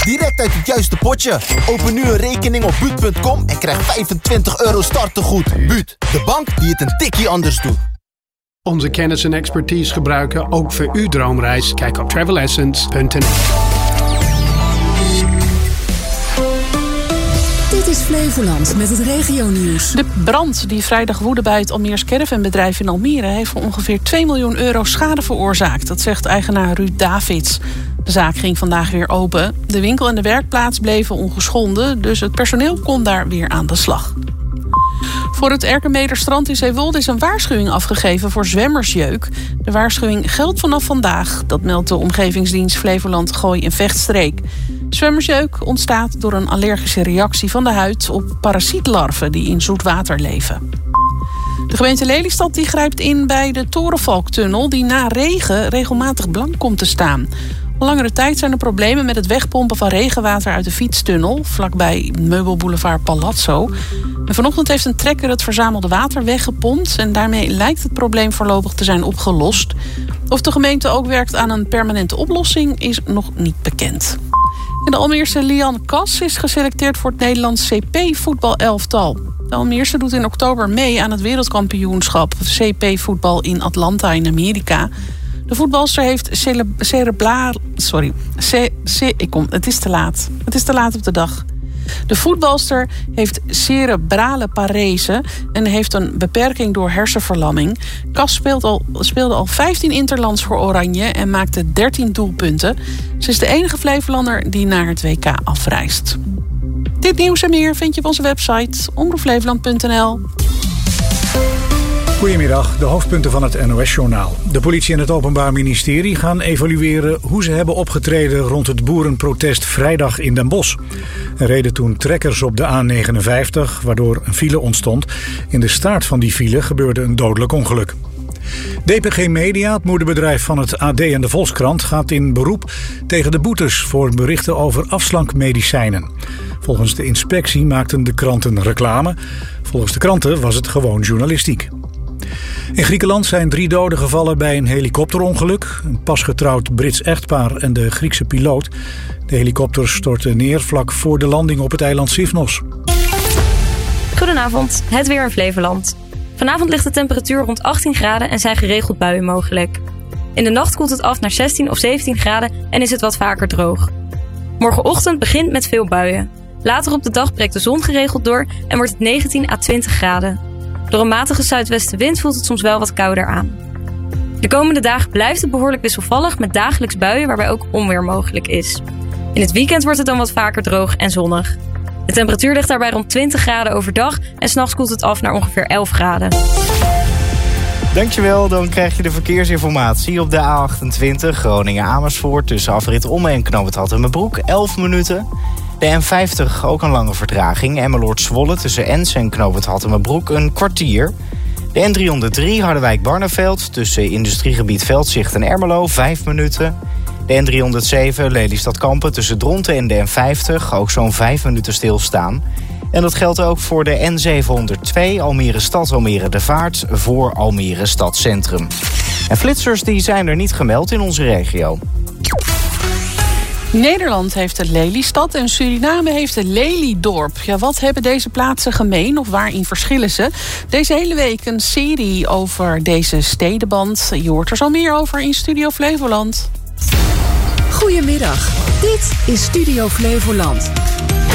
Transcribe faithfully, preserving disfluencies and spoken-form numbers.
direct uit het juiste potje. Open nu een rekening op buut punt com en krijg vijfentwintig euro startegoed. Buut, de bank die het een tikkie anders doet. Onze kennis en expertise gebruiken ook voor uw droomreis. Kijk op travel essence punt n l. Dit is Flevoland met het regionieuws. De brand die vrijdag woedde bij het Almeers caravanbedrijf in Almere heeft voor ongeveer twee miljoen euro schade veroorzaakt. Dat zegt eigenaar Ruud Davids. De zaak ging vandaag weer open. De winkel en de werkplaats bleven ongeschonden, dus het personeel kon daar weer aan de slag. Voor het Erkenmederstrand in Zeewolde is een waarschuwing afgegeven voor zwemmersjeuk. De waarschuwing geldt vanaf vandaag. Dat meldt de omgevingsdienst Flevoland Gooi en Vechtstreek. Zwemmersjeuk ontstaat door een allergische reactie van de huid op parasietlarven die in zoet water leven. De gemeente Lelystad die grijpt in bij de Torenvalktunnel die na regen regelmatig blank komt te staan. Al langere tijd zijn er problemen met het wegpompen van regenwater uit de fietstunnel vlakbij meubelboulevard Palazzo. En vanochtend heeft een trekker het verzamelde water weggepompt en daarmee lijkt het probleem voorlopig te zijn opgelost. Of de gemeente ook werkt aan een permanente oplossing is nog niet bekend. En de Almeerse Lian Kas is geselecteerd voor het Nederlands C P-voetbalelftal. De Almeerse doet in oktober mee aan het wereldkampioenschap C P-voetbal in Atlanta in Amerika. De voetbalster heeft cere- cerebraal... Sorry. Ce- ce- ik kom, het is te laat. Het is te laat op de dag. De voetbalster heeft cerebrale parese en heeft een beperking door hersenverlamming. Kas speelt al, speelde al vijftien interlands voor Oranje en maakte dertien doelpunten. Ze is de enige Flevolander die naar het W K afreist. Dit nieuws en meer vind je op onze website omroep flevoland punt n l. Goedemiddag, de hoofdpunten van het N O S-journaal. De politie en het Openbaar Ministerie gaan evalueren hoe ze hebben opgetreden rond het boerenprotest vrijdag in Den Bosch. Er reden toen trekkers op de A negenenvijftig, waardoor een file ontstond. In de staart van die file gebeurde een dodelijk ongeluk. D P G Media, het moederbedrijf van het A D en de Volkskrant, gaat in beroep tegen de boetes voor berichten over afslankmedicijnen. Volgens de inspectie maakten de kranten reclame. Volgens de kranten was het gewoon journalistiek. In Griekenland zijn drie doden gevallen bij een helikopterongeluk. Een pasgetrouwd Brits echtpaar en de Griekse piloot. De helikopter stortte neer vlak voor de landing op het eiland Sifnos. Goedenavond, het weer in Flevoland. Vanavond ligt de temperatuur rond achttien graden en zijn geregeld buien mogelijk. In de nacht koelt het af naar zestien of zeventien graden en is het wat vaker droog. Morgenochtend begint met veel buien. Later op de dag breekt de zon geregeld door en wordt het negentien à twintig graden. Door een matige zuidwestenwind voelt het soms wel wat kouder aan. De komende dagen blijft het behoorlijk wisselvallig met dagelijks buien waarbij ook onweer mogelijk is. In het weekend wordt het dan wat vaker droog en zonnig. De temperatuur ligt daarbij rond twintig graden overdag en 's nachts koelt het af naar ongeveer elf graden. Dankjewel, dan krijg je de verkeersinformatie op de A achtentwintig Groningen-Amersfoort tussen afrit Omme en Knoop het Hattemerbroek, elf minuten. De N vijftig ook een lange vertraging. Emmeloord-Zwolle tussen Ens en Knoop het Hattemerbroek een kwartier. De N driehonderddrie Harderwijk-Barneveld tussen industriegebied Veldzicht en Ermelo, vijf minuten. De N driehonderdzeven Lelystad-Kampen tussen Dronten en de N vijftig ook zo'n vijf minuten stilstaan. En dat geldt ook voor de N zevenhonderdtwee Almere-Stad Almere-De Vaart voor Almere Stadcentrum. En flitsers die zijn er niet gemeld in onze regio. Nederland heeft de Lelystad en Suriname heeft de Lelydorp. Ja, wat hebben deze plaatsen gemeen of waarin verschillen ze? Deze hele week een serie over deze stedenband. Je hoort er zo meer over in Studio Flevoland. Goedemiddag, dit is Studio Flevoland.